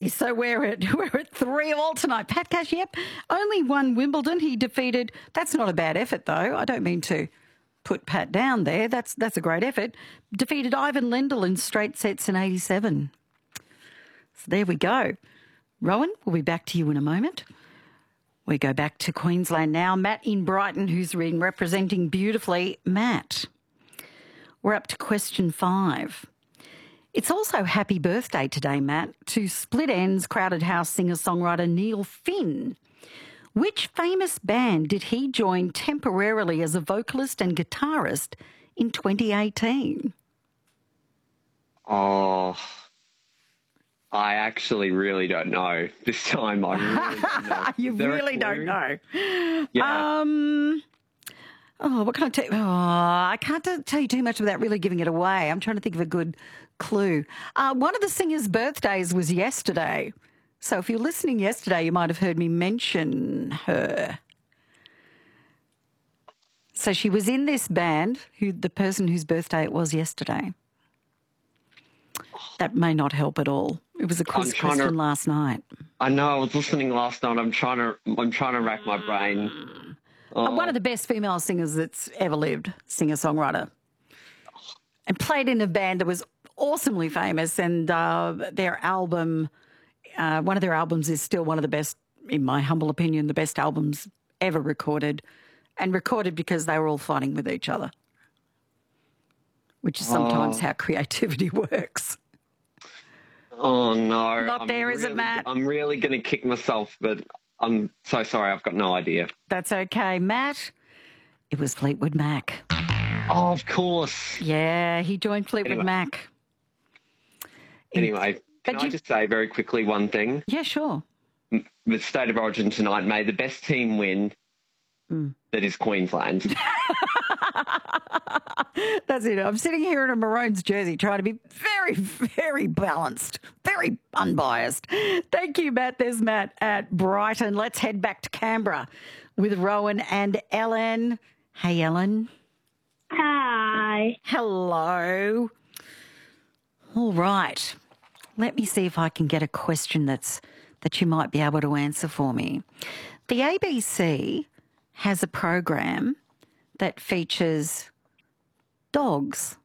so we're at 3-3 tonight. Pat Cash, yep, only won Wimbledon. He defeated. That's not a bad effort, though. I don't mean to put Pat down there. That's a great effort. Defeated Ivan Lendl in straight sets in 87. So there we go. Rowan, we'll be back to you in a moment. We go back to Queensland now. Matt in Brighton, who's been representing beautifully. Matt, we're up to question 5. It's also happy birthday today, Matt, to Split Enz Crowded House singer-songwriter Neil Finn. Which famous band did he join temporarily as a vocalist and guitarist in 2018? Oh, I actually really don't know. This time I really don't know. You really don't know? Yeah. What can I tell you? Oh, I can't tell you too much without really giving it away. I'm trying to think of a good clue. One of the singers' birthdays was yesterday. So if you're listening yesterday, you might have heard me mention her. So she was in this band, the person whose birthday it was yesterday. That may not help at all. It was a quiz question last night. I know. I was listening last night. I'm trying to rack my brain. One of the best female singers that's ever lived, singer-songwriter. And played in a band that was awesomely famous, and their album, one of their albums is still one of the best, in my humble opinion, the best albums ever recorded, and recorded because they were all fighting with each other, which is sometimes how creativity works. Oh, no. Not there, is it, Matt? I'm really going to kick myself, but I'm so sorry. I've got no idea. That's okay. Matt, it was Fleetwood Mac. Oh, of course. Yeah, he joined Fleetwood Mac. Anyway, can I just say very quickly one thing? Yeah, sure. The State of Origin tonight, may the best team win. That is Queensland. That's it. I'm sitting here in a Maroons jersey trying to be very, very balanced, very unbiased. Thank you, Matt. There's Matt at Brighton. Let's head back to Canberra with Rowan and Ellen. Hey, Ellen. Hi. Hello. All right. Let me see if I can get a question that you might be able to answer for me. The ABC has a program that features dogs.